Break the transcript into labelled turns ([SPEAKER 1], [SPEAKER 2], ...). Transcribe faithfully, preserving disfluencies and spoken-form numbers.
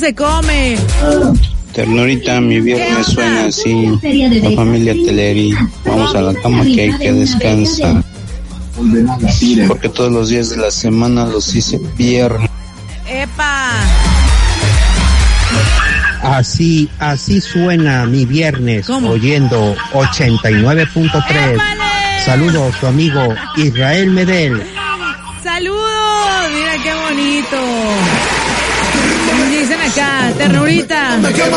[SPEAKER 1] se come.
[SPEAKER 2] Ternurita, mi viernes suena así. La familia Teleri, vamos a la cama que hay que descansar. Porque todos los días de la semana los hice viernes.
[SPEAKER 1] ¡Epa!
[SPEAKER 3] Así, así suena mi viernes. ¿Cómo? Oyendo ochenta y nueve punto tres. Saludos, tu amigo Israel Medel.
[SPEAKER 1] ¡Saludos! Mira qué bonito. Dicen acá, ternurita.